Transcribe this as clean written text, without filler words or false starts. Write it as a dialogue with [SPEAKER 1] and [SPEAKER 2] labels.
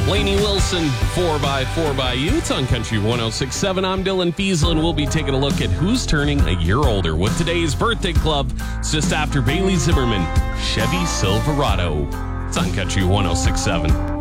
[SPEAKER 1] Lainey Wilson, 4x4 by You. It's on Country 106.7. I'm Dylan Fiesel, and we'll be taking a look at who's turning a year older with today's birthday club. It's just after Bailey Zimmerman, Chevy Silverado. It's on Country 106.7.